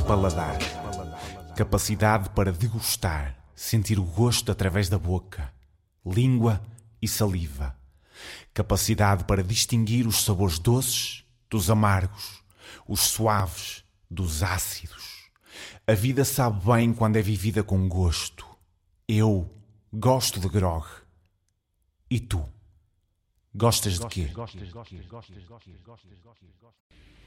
paladar, capacidade para degustar, sentir o gosto através da boca, língua e saliva, capacidade para distinguir os sabores doces dos amargos, os suaves dos ácidos. A vida sabe bem quando é vivida com gosto. Eu gosto de grog. E tu? Gostas de quê?